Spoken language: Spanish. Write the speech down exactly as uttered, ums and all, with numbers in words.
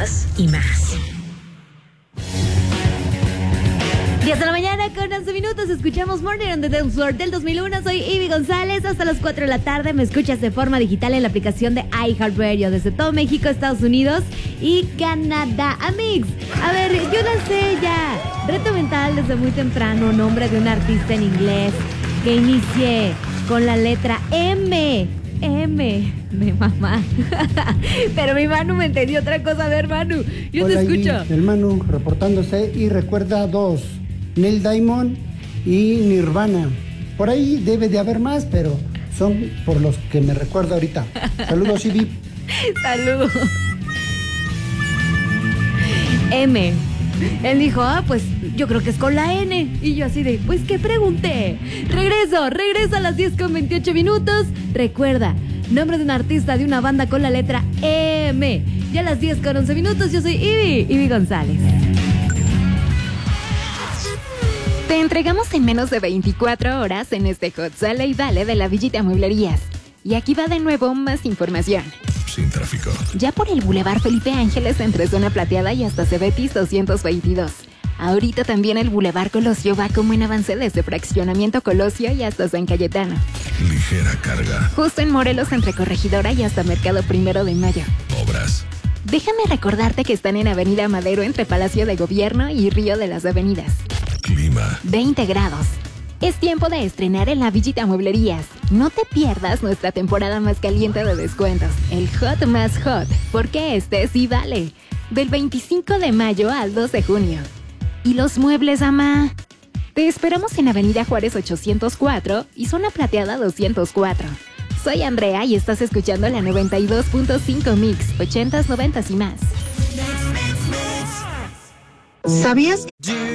más y más. diez de la mañana con once minutos, escuchamos Morning on the Dance Floor del dos mil uno. Soy Ivy González, hasta las cuatro de la tarde me escuchas de forma digital en la aplicación de iHeartRadio desde todo México, Estados Unidos y Canadá. Amigos, a ver, yo lancé ya reto mental desde muy temprano, nombre de un artista en inglés que inicie con la letra M. M de mamá. Pero mi Manu me entendió otra cosa. A ver, Manu, yo Hola, te escucho. Ivy, el Manu reportándose y recuerda dos: Neil Diamond y Nirvana. Por ahí debe de haber más, pero son por los que me recuerdo ahorita. Saludos, Ivy. Saludos. M. Él dijo, ah, pues yo creo que es con la N. Y yo así de, pues ¿qué pregunté? Regreso, regreso a las diez con veintiocho minutos. Recuerda, nombre de un artista de una banda con la letra M. Ya a las diez con once minutos, yo soy Ivy, Ivy González. Te entregamos en menos de veinticuatro horas en este Hot Sale y Dale de la Villita Mueblerías. Y aquí va de nuevo más información. Sin tráfico. Ya por el Boulevard Felipe Ángeles entre Zona Plateada y hasta Cebetis doscientos veintidós. Ahorita también el Boulevard Colosio va como en avance desde Fraccionamiento Colosio y hasta San Cayetano. Ligera carga. Justo en Morelos entre Corregidora y hasta Mercado Primero de Mayo. Obras. Déjame recordarte que están en Avenida Madero entre Palacio de Gobierno y Río de las Avenidas. Clima. veinte grados. Es tiempo de estrenar en la Villita Mueblerías. No te pierdas nuestra temporada más caliente de descuentos, el Hot más Hot, porque este sí vale. Del veinticinco de mayo al dos de junio. ¿Y los muebles, ama? Te esperamos en Avenida Juárez ochocientos cuatro y Zona Plateada doscientos cuatro. Soy Andrea y estás escuchando la noventa y dos punto cinco Mix, ochentas, noventas y más. ¿Sabías?